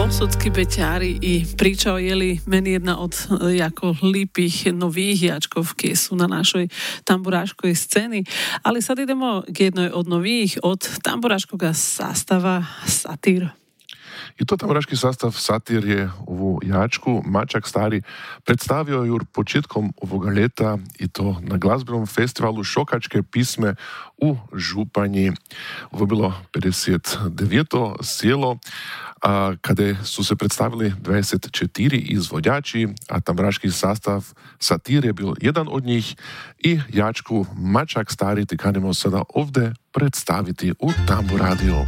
Posudski beťári i pričao meni jedna od jako lípých nových jačkov, které sú na našoj tamburáškoj scény. Ale sad idemo k jednoj od nových od tamburáškoga sastava Satyr. I to tamburáški sastav Satyr je ovu jačku Mačak Stari predstavio ju početkom ovoga leta i to na glazbenom festivalu Šokačke pisme u Županji. Ovo je bilo 59. sjelo, kada su se predstavili 24 izvođači, a tamburáški sastav Satyr je bil jedan od njih i jačku Mačak Stari ti kanimo sada ovde predstaviti u Tambu Radio.